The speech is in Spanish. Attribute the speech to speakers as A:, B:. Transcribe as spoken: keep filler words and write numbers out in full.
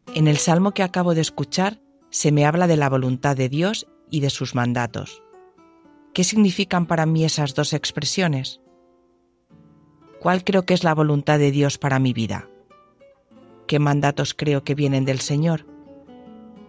A: En el salmo que acabo de escuchar se me habla de la voluntad de Dios y de sus mandatos. ¿Qué significan para mí esas dos expresiones? ¿Cuál creo que es la voluntad de Dios para mi vida? ¿Qué mandatos creo que vienen del Señor?